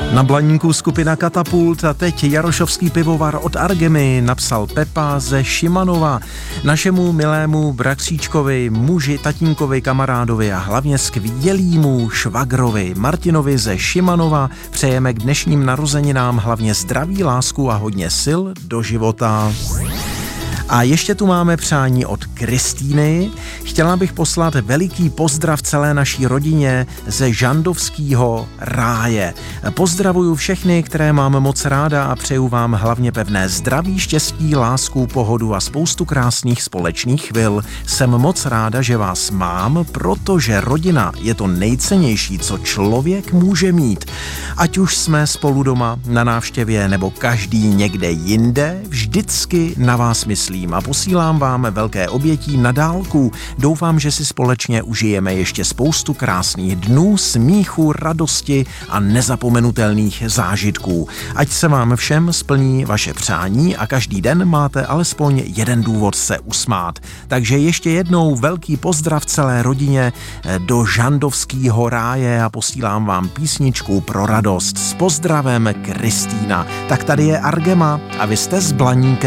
Na Blaníku skupina Katapult a teď Jarošovský pivovar od Argemy napsal Pepa ze Šimanova. Našemu milému bratříčkovi, muži, tatínkovi, kamarádovi a hlavně skvělýmu švagrovi Martinovi ze Šimanova přejeme k dnešním narozeninám hlavně zdraví, lásku a hodně sil do života. A ještě tu máme přání od Kristýny. Chtěla bych poslat veliký pozdrav celé naší rodině ze Žandovského ráje. Pozdravuju všechny, které mám moc ráda a přeju vám hlavně pevné zdraví, štěstí, lásku, pohodu a spoustu krásných společných chvil. Jsem moc ráda, že vás mám, protože rodina je to nejcennější, co člověk může mít. Ať už jsme spolu doma, na návštěvě nebo každý někde jinde, vždycky na vás myslím a posílám vám velké obětí na dálku. Doufám, že si společně užijeme ještě spoustu krásných dnů, smíchu, radosti a nezapomenutelných zážitků. Ať se vám všem splní vaše přání a každý den máte alespoň jeden důvod se usmát. Takže ještě jednou velký pozdrav celé rodině do Žandovského ráje a posílám vám písničku pro radost. S pozdravem Kristýna. Tak tady je Argema a vy jste s Blaníkem.